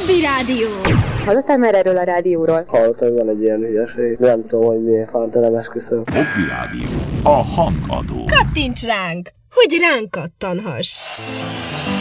Hobby Rádió. Hallottál már erről a rádióról? Hallottam, hogy van egy ilyen hülyeség. Nem tudom, hogy miért fántál, nem esküszöm. Hobby Rádió. A hangadó. Kattints ránk, hogy ránk kattanhass.